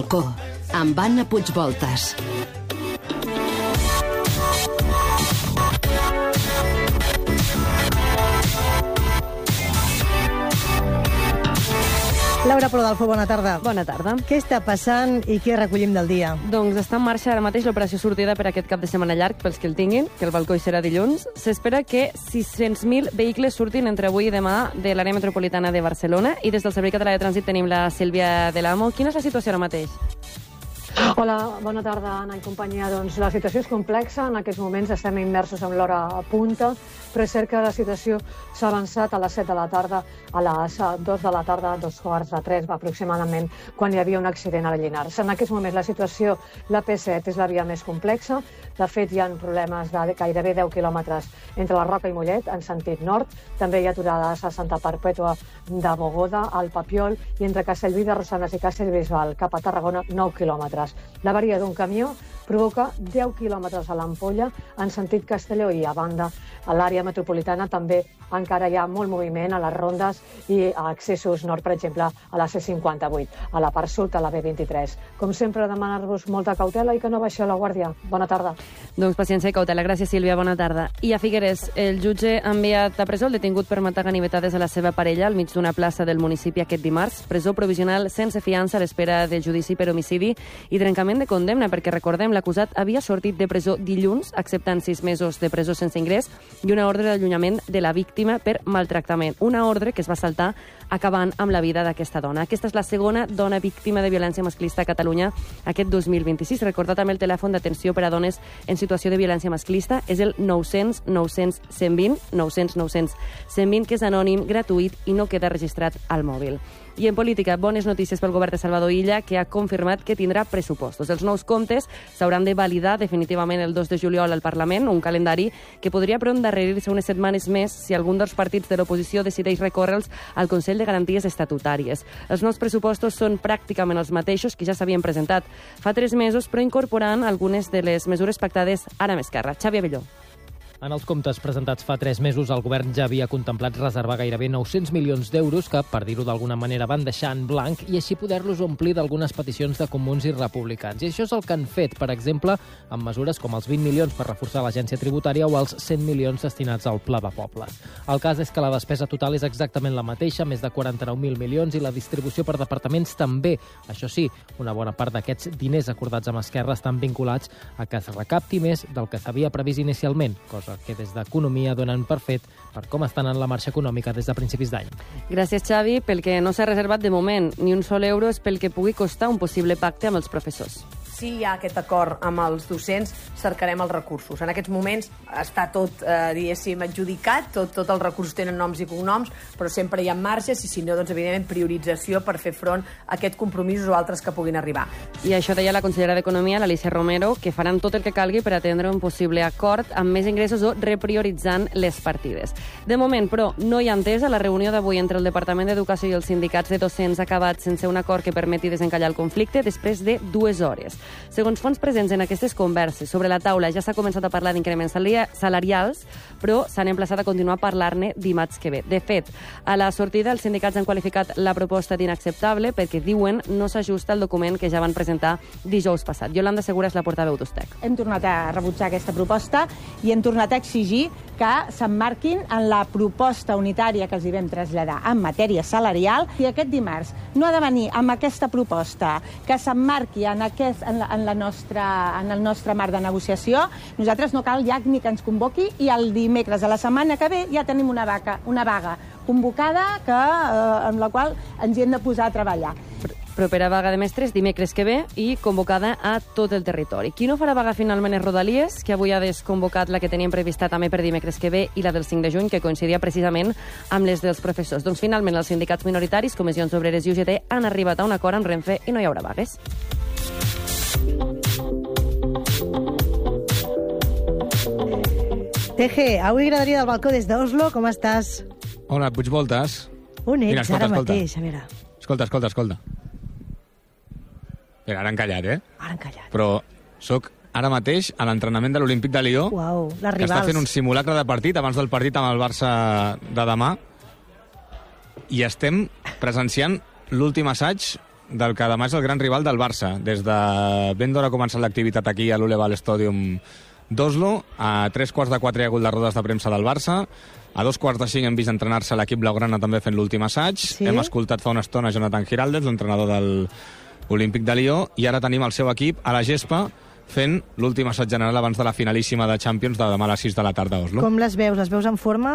amb Anna Puigvoltas. Laura Prodalfo, bona tarda. Bona tarda. Què està passant i què recollim del dia? Doncs està en marxa ara mateix l'operació sortida per aquest cap de setmana llarg, pels que el tinguin, que el balcó hi serà dilluns. S'espera que 600.000 vehicles surtin entre avui i demà de l'àrea metropolitana de Barcelona. I des del Servei Català de Trànsit tenim la Sílvia de l'Amo. Quina és la situació ara mateix? Hola, bona tarda, Anna i companyia. Doncs la situació és complexa. En aquests moments estem immersos en l'hora punta, però és cert que la situació s'ha avançat a les 7 de la tarda, a les 2 de la tarda, 2:45 aproximadament, quan hi havia un accident a Llinars. En aquests moments la situació, la P7 és la via més complexa. De fet, hi ha problemes de gairebé 10 quilòmetres entre la Roca i Mollet, en sentit nord. També hi ha aturades a Santa Perpètua de Mogoda, al Papiol, i entre Castellví de Rosanes i Castellbisbal cap a Tarragona, 9 quilòmetres. L'avaria d'un camió provoca 10 quilòmetres a l'Ampolla en sentit Castelló, i a banda a l'àrea metropolitana també encara hi ha molt moviment a les rondes i a accessos nord, per exemple, a la C58, a la part sud, a la B23. Com sempre, demanar-vos molta cautela i que no baixeu la guàrdia. Bona tarda. Doncs paciència i cautela. Gràcies, Sílvia. Bona tarda. I a Figueres, el jutge ha enviat a presó el detingut per matar ganivetades a la seva parella al mig d'una plaça del municipi aquest dimarts. Presó provisional sense fiança a l'espera del judici per homicidi i trencament de condemna, perquè recordem, l'acusat havia sortit de presó dilluns, acceptant 6 mesos de presó sense ingrés i una ordre d'allunyament de la víctima per maltractament. Una ordre que es va saltar acabant amb la vida d'aquesta dona. Aquesta és la segona dona víctima de violència masclista a Catalunya aquest 2026. Recordar també el telèfon d'atenció per a dones en situació de violència masclista. És el 900 900 120, 900 900 120, que és anònim, gratuït i no queda registrat al mòbil. I en política, bones notícies pel govern de Salvador Illa, que ha confirmat que tindrà pressupostos. Els nous comptes s'hauran de validar definitivament el 2 de juliol al Parlament, un calendari que podria però endarrerir-se unes setmanes més si algun dels partits de l'oposició decideix recórrer-los al Consell de Garanties Estatutàries. Els nous pressupostos són pràcticament els mateixos que ja s'havien presentat fa 3 mesos, però incorporant algunes de les mesures pactades ara amb Esquerra. Xavi Abelló. En els comptes presentats fa 3 mesos, el govern ja havia contemplat reservar gairebé 900 milions d'euros que, per dir-ho d'alguna manera, van deixar en blanc i així poder-los omplir d'algunes peticions de comuns i republicans. I això és el que han fet, per exemple, amb mesures com els 20 milions per reforçar l'agència tributària o els 100 milions destinats al Pla de Pobles. El cas és que la despesa total és exactament la mateixa, més de 49.000 milions, i la distribució per departaments també. Això sí, una bona part d'aquests diners acordats amb Esquerra estan vinculats a que es recapti més del que s'havia previst inicialment, cosa que des d'Economia donen per fet per com estan en la marxa econòmica des de principis d'any. Gràcies, Xavi. Pel que no s'ha reservat de moment ni un sol euro és pel que pugui costar un possible pacte amb els professors. Si hi ha aquest acord amb els docents, cercarem els recursos. En aquests moments està tot, diguéssim, adjudicat, tot els recursos tenen noms i cognoms, però sempre hi ha marges i, si no, doncs, evidentment, priorització per fer front a aquests compromisos o altres que puguin arribar. I això deia la consellera d'Economia, l'Alícia Romero, que faran tot el que calgui per atendre un possible acord amb més ingressos o reprioritzant les partides. De moment, però, no hi ha entesa. La reunió d'avui entre el Departament d'Educació i els sindicats de docents ha acabat sense un acord que permeti desencallar el conflicte després de 2 hores. Segons fons presents en aquestes converses, sobre la taula ja s'ha començat a parlar d'increments salarials, però s'han emplaçat a continuar a parlar-ne dimarts que ve. De fet, a la sortida els sindicats han qualificat la proposta d'inacceptable perquè, diuen, no s'ajusta al document que ja van presentar dijous passat. Yolanda Segura és la portaveu d'Ustec. Hem tornat a rebutjar aquesta proposta i hem tornat a exigir que s'emmarquin en la proposta unitària que els hi vam traslladar en matèria salarial. I aquest dimarts no ha de venir amb aquesta proposta que s'emmarqui en el nostre marc de negociació. Nosaltres no cal ja ni que ens convoqui, i el dimecres de la setmana que ve ja tenim una vaga convocada amb la qual ens hi hem de posar a treballar. Propera vaga de mestres dimecres que ve i convocada a tot el territori. Qui no farà vaga finalment és Rodalies, que avui ha desconvocat la que teníem prevista també per dimecres que ve i la del 5 de juny, que coincidia precisament amb les dels professors. Doncs finalment els sindicats minoritaris, Comissions Obreres i UGT, han arribat a un acord amb Renfe i no hi haurà vagues. Teje, avui agradaria del balcó des d'Oslo. Com estàs? Hola, Puigvoltas. On ets? Mira, escolta, ara escolta. mateix? A veure. Escolta. Espera, ara han callat, eh? Ara han callat. Però sóc ara mateix a l'entrenament de l'Olímpic de Lió, Uau, les que està rivals. fent un simulacre de partit abans del partit amb el Barça de demà, i estem presenciant l'últim assaig del que demà és el gran rival del Barça. Des de ben d'hora ha començat l'activitat aquí a l'Uleval Stadium d'Oslo. A 3:15 hi ha hagut les rodes de premsa del Barça. A 4:45 hem vist entrenar-se l'equip blaugrana també fent l'últim assaig. Sí? Hem escoltat fa una estona Jonathan Giraldez, l'entrenador del Olímpic de Lió, i ara tenim el seu equip a la gespa fent l'últim assaig general abans de la finalíssima de Champions de demà a les 6 de la tarda a Oslo. Com les veus? Les veus en forma?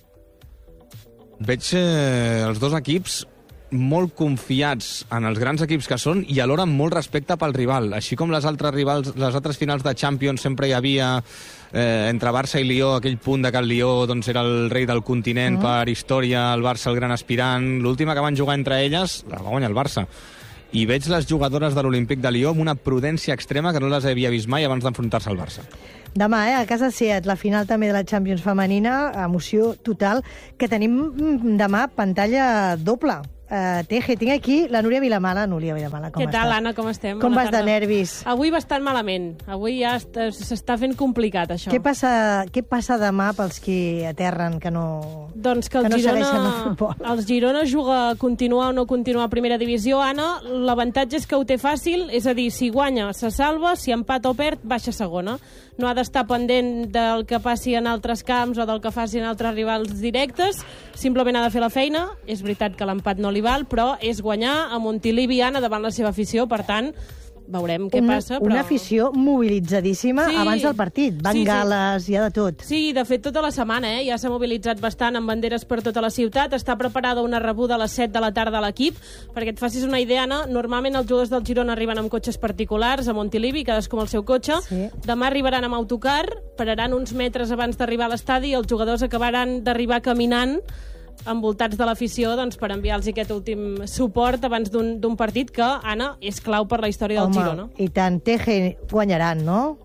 Veig els dos equips molt confiats en els grans equips que són i alhora amb molt respecte pel rival. Així com les altres finals de Champions sempre hi havia entre Barça i Lió aquell punt de que el Lió doncs, era el rei del continent per història, el Barça el gran aspirant. L'última que van jugar entre elles la va guanyar el Barça. I veig les jugadores de l'Olímpic de Lió amb una prudència extrema que no les havia vist mai abans d'enfrontar-se al Barça. Demà, a casa Seat, la final també de la Champions femenina, emoció total, que tenim demà pantalla doble. Teje, tinc aquí la Núria Vilamala. Núria Vilamala, com Què tal, estàs? Anna, com estem? Com Bona vas de tarda. nervis? Avui bastant malament. Avui ja s'està fent complicat, això. Què passa demà pels qui aterren, que no, Doncs que que el no segueixen el Girona, futbol? el Girona continua o no continua a primera divisió. Anna, l'avantatge és que ho té fàcil, és a dir, si guanya, se salva, si empata o perd, baixa segona. No ha d'estar pendent del que passi en altres camps o del que facin altres rivals directes, simplement ha de fer la feina. És veritat que l'empat no li val, però és guanyar a Montilivi, Anna, davant la seva afició, per tant, veurem què passa. Però... Una afició mobilitzadíssima abans del partit. Bengales, hi ha de tot. Sí, de fet, tota la setmana, ja s'ha mobilitzat bastant amb banderes per tota la ciutat. Està preparada una rebuda a les 7 de la tarda a l'equip. Perquè et facis una idea, Anna, normalment els jugadors del Girona arriben amb cotxes particulars a Montilivi, cadascú amb el seu cotxe. Sí. Demà arribaran amb autocar, pararan uns metres abans d'arribar a l'estadi i els jugadors acabaran d'arribar caminant envoltats de l'afició doncs, per enviar-los aquest últim suport abans d'un partit que, Anna, és clau per la història del Girona. I tant, Teje guanyaran, no?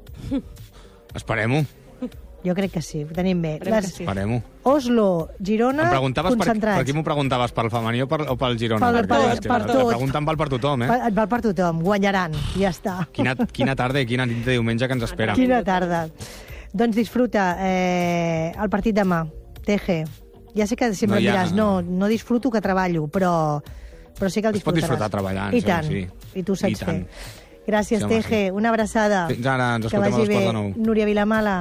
Esperem-ho. Jo crec que sí, ho tenim bé. Esperem-ho. Oslo, Girona, concentrats. Per qui m'ho preguntaves? Pel femení o pel Girona? Per tot. Pregunten per tothom, Et val per tothom, guanyaran, ja està. Quina tarda i quina nit de diumenge que ens espera. Quina tarda. Doncs disfruta el partit demà, Teje. Ja sé que sempre em diràs, no disfruto que treballo, però sí que el disfrutaràs. Es pot disfrutar treballant, I tant, sí. I tu saps fer. Gràcies, Sí, Teje. Una abraçada. Fins ara, ens escoltem a les 4:09. Núria Vilamala,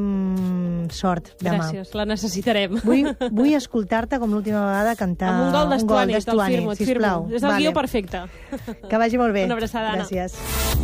sort demà. Gràcies, la necessitarem. Vull escoltar-te com l'última vegada cantar Amb un gol d'Estuani, te'l firmo, sisplau. És el guió perfecte. Que vagi molt bé. Una abraçada, Anna. Gràcies.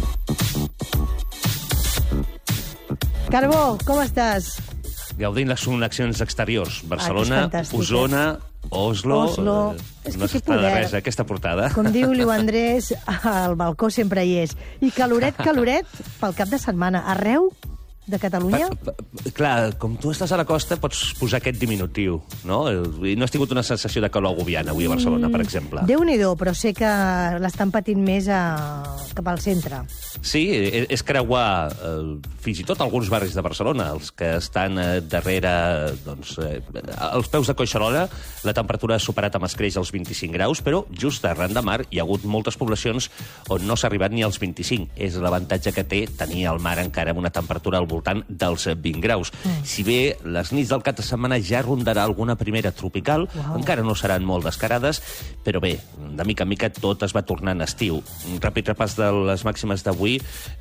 Carbó, com estàs? Gaudint les connexions exteriors. Barcelona, fantàstic, Osona, Oslo... És no que té s'està de poder. res, aquesta portada. Com diu Liu Andrés, al balcó sempre hi és. I caloret pel cap de setmana. Arreu de Catalunya? Clar, com tu estàs a la costa, pots posar aquest diminutiu, no? I no has tingut una sensació de calor agobiant avui a Barcelona, per exemple. Déu-n'hi-do, però sé que l'estan patint més cap al centre. Sí, és creuar fins i tot alguns barris de Barcelona, els que estan darrere, doncs, als peus de Collserola, la temperatura ha superat amb escreix els 25 graus, però just arran de mar hi ha hagut moltes poblacions on no s'ha arribat ni als 25. És l'avantatge que té tenir el mar encara amb una temperatura al voltant dels 20 graus. Si bé les nits del cap de setmana ja rondarà alguna primera tropical, encara no seran molt descarades, però bé, de mica en mica tot es va tornant estiu. Un ràpid repàs de les màximes d'avui: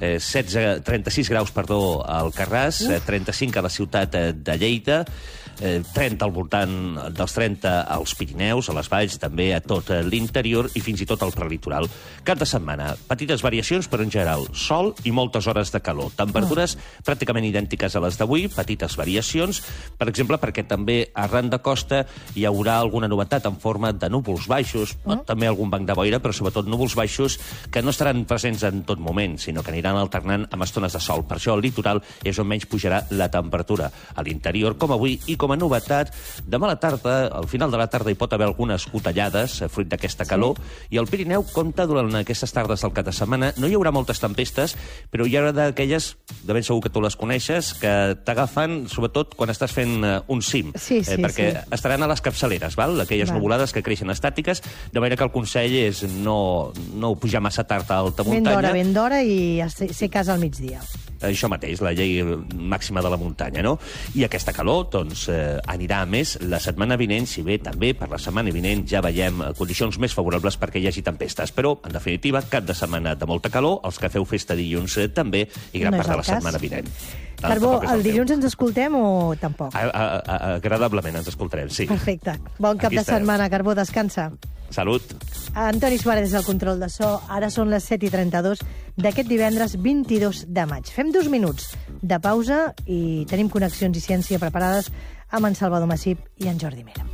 36 graus, al Carràs, 35 a la ciutat de Lleida, 30 al voltant dels 30 als Pirineus, a les valls, també a tot l'interior i fins i tot al prelitoral. Cap de setmana, petites variacions, però en general sol i moltes hores de calor. Temperatures pràcticament idèntiques a les d'avui, petites variacions, per exemple, perquè també arran de costa hi haurà alguna novetat en forma de núvols baixos, també algun banc de boira, però sobretot núvols baixos que no estaran presents en tot moment, sinó que aniran alternant amb estones de sol. Per això al litoral és on menys pujarà la temperatura. A l'interior, com avui, i com a novetat, demà a la tarda, al final de la tarda, hi pot haver algunes cotellades, fruit d'aquesta calor, i el Pirineu compta durant aquestes tardes del cap de setmana. No hi haurà moltes tempestes, però hi haurà d'aquelles, de ben segur que tu les coneixes, que t'agafen, sobretot, quan estàs fent un cim. Perquè estaran a les capçaleres, val? Aquelles nuvolades que creixen estàtiques, de manera que el consell és no pujar massa tard a alta muntanya. Ben d'hora i ser a casa al migdia. això mateix, la llei màxima de la muntanya, no? I aquesta calor, doncs, anirà a més la setmana vinent, si bé també per la setmana vinent ja veiem condicions més favorables perquè hi hagi tempestes. Però, en definitiva, cap de setmana de molta calor, els que feu festa dilluns també, i gran part de la setmana vinent. Carbó, el dilluns ens escoltem o tampoc? Agradablement ens escoltarem, sí. Perfecte. Bon cap de setmana, Carbó, descansa. Salut. Antoni Suárez és el control de so. Ara són les 7:32 d'aquest divendres 22 de maig. Fem 2 minuts de pausa i tenim connexions i ciència preparades amb en Salvador Massip i en Jordi Mera.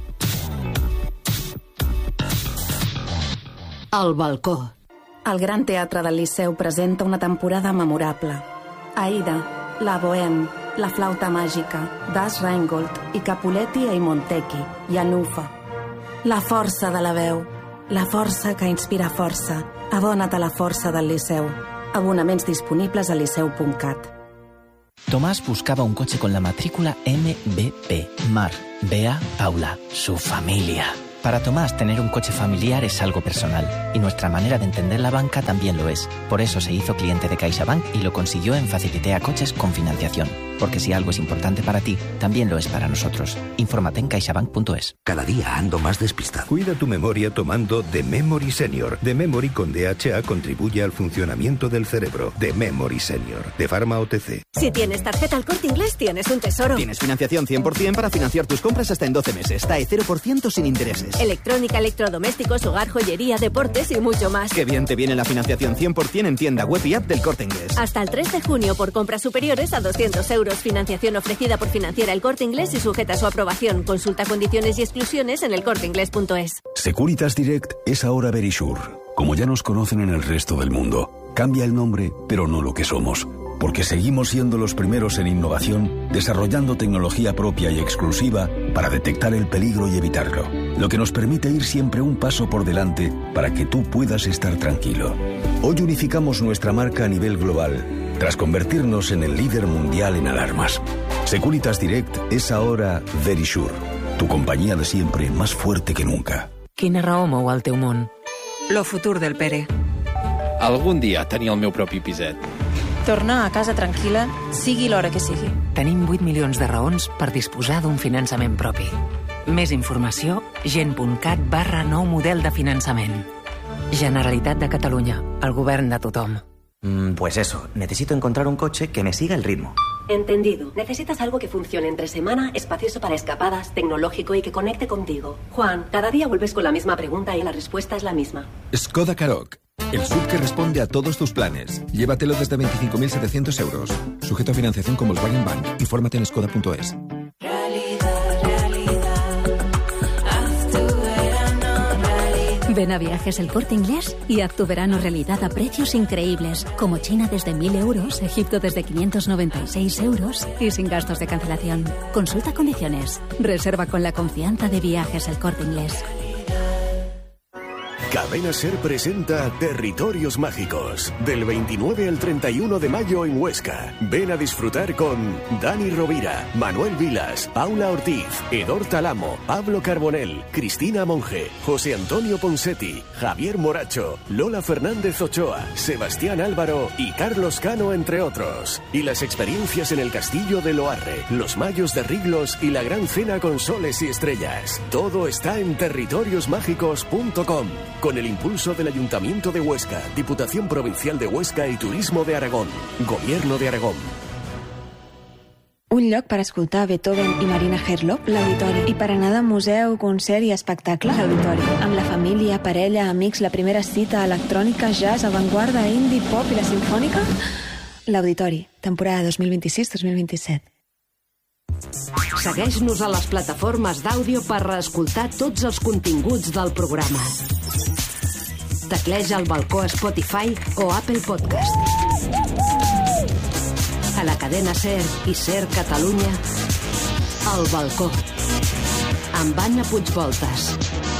El balcó. El Gran Teatre del Liceu presenta una temporada memorable. Aida, la Bohème, la Flauta Màgica, Das Rheingold i Capuletti e Montecchi, i Anufa. La força de la veu, la força que inspira força. Abona't a la força del Liceu. Abonaments disponibles a liceu.cat. Tomás buscaba un coche con la matrícula MVP. Mar, Bea, Paula, su familia. Para Tomás, tener un coche familiar es algo personal, y nuestra manera de entender la banca también lo es. Por eso se hizo cliente de CaixaBank y lo consiguió en Facilitea Coches con financiación. Porque si algo es importante para ti, también lo es para nosotros. Infórmate en caixabank.es. Cada día ando más despistado. Cuida tu memoria tomando The Memory Senior. The Memory con DHA contribuye al funcionamiento del cerebro. The Memory Senior, de Pharma OTC. Si tienes tarjeta El Corte Inglés, tienes un tesoro. Tienes financiación 100% para financiar tus compras hasta en 12 meses. TAE 0% sin intereses. Electrónica, electrodomésticos, hogar, joyería, deportes y mucho más. Qué bien te viene la financiación 100% en tienda web y app del Corte Inglés. Hasta el 3 de junio por compras superiores a 200 euros. Financiación ofrecida por Financiera El Corte Inglés y sujeta a su aprobación. Consulta condiciones y exclusiones en elcorteinglés.es. Securitas Direct es ahora Verisure. Como ya nos conocen en el resto del mundo, cambia el nombre, pero no lo que somos. Porque seguimos siendo los primeros en innovación, desarrollando tecnología propia y exclusiva para detectar el peligro y evitarlo. Lo que nos permite ir siempre un paso por delante para que tú puedas estar tranquilo. Hoy unificamos nuestra marca a nivel global, tras convertirnos en el líder mundial en alarmas. Securitas Direct és ahora Verisure, tu companyia de siempre más fuerte que nunca. Quina raó mou el teu món? Lo futur del Pere. Algun dia tenir el meu propi piset. Tornar a casa tranquil·la, sigui l'hora que sigui. Tenim 8 milions de raons per disposar d'un finançament propi. Més informació, gent.cat/nou model de finançament. Generalitat de Catalunya, el govern de tothom. Pues eso, necesito encontrar un coche que me siga el ritmo. Entendido. Necesitas algo que funcione entre semana, espacioso para escapadas, tecnológico y que conecte contigo. Juan, cada día vuelves con la misma pregunta y la respuesta es la misma. Skoda Karoq. El SUV que responde a todos tus planes. Llévatelo desde 25.700 euros. Sujeto a financiación con Volkswagen Bank. Infórmate en skoda.es. Ven a Viajes El Corte Inglés y haz tu verano realidad a precios increíbles, como China desde 1.000 euros, Egipto desde 596 euros y sin gastos de cancelación. Consulta condiciones. Reserva con la confianza de Viajes El Corte Inglés. Cadena Ser presenta Territorios Mágicos, del 29 al 31 de mayo en Huesca. Ven a disfrutar con Dani Rovira, Manuel Vilas, Paula Ortiz, Edor Talamo, Pablo Carbonell, Cristina Monge, José Antonio Ponsetti, Javier Moracho, Lola Fernández Ochoa, Sebastián Álvaro y Carlos Cano, entre otros. Y las experiencias en el Castillo de Loarre, los Mayos de Riglos y la Gran Cena con Soles y Estrellas. Todo está en territoriosmágicos.com. Con el impulso del Ayuntamiento de Huesca, Diputación Provincial de Huesca y Turismo de Aragón. Gobierno de Aragón. Un lloc per escoltar Beethoven i Marina Herlop, l'Auditori. I per anar de museu, concert i espectacle, l'Auditori. Amb la família, parella, amics, la primera cita, electrònica, jazz, avantguarda, indie, pop i la sinfònica... L'Auditori, temporada 2026-2027. Segueix-nos a les plataformes d'àudio per reescoltar tots els continguts del programa. Tecleja El Balcó a Spotify o Apple Podcast. A la cadena SER i SER Catalunya, El Balcó, amb Anna Puigvoltas.